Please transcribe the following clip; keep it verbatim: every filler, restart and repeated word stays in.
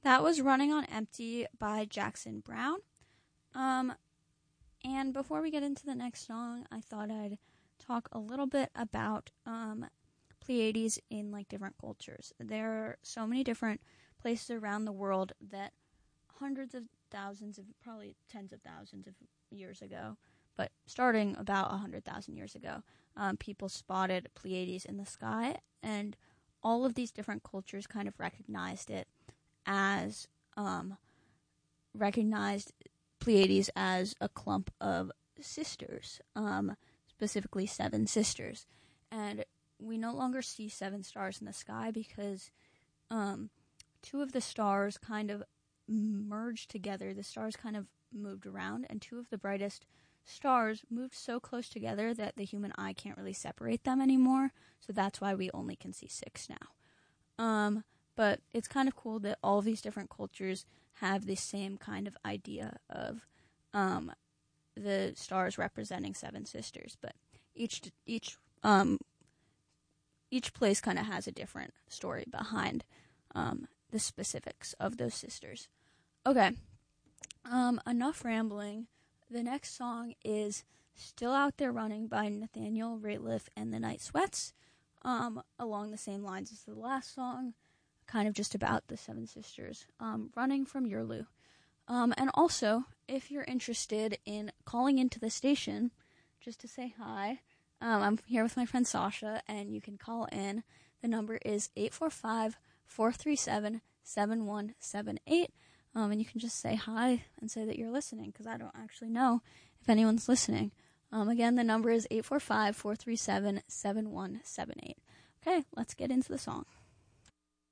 That was Running on Empty by Jackson Browne. Um, and before we get into the next song, I thought I'd talk a little bit about um, Pleiades in like different cultures. There are so many different places around the world that hundreds of thousands of, probably tens of thousands of years ago, but starting about one hundred thousand years ago, um, people spotted Pleiades in the sky, and all of these different cultures kind of recognized it as, um, recognized Pleiades as a clump of sisters, um, specifically seven sisters. And we no longer see seven stars in the sky because um, two of the stars kind of merged together. The stars kind of moved around, and two of the brightest stars moved so close together that the human eye can't really separate them anymore. So that's why we only can see six now. Um, but it's kind of cool that all these different cultures have the same kind of idea of um, the stars representing seven sisters. But each each um, each place kind of has a different story behind um, the specifics of those sisters. Okay, um, enough rambling. The next song is Still Out There Running by Nathaniel Rateliff and the Night Sweats, um, along the same lines as the last song, kind of just about the seven sisters, um, running from Yerlu. Um, and also, if you're interested in calling into the station, just to say hi, um, I'm here with my friend Sasha, and you can call in. The number is eight four five, four three seven, seven one seven eight. Um, and you can just say hi and say that you're listening, because I don't actually know if anyone's listening. Um, again, the number is eight four five, four three seven, seven one seven eight. Okay, let's get into the song.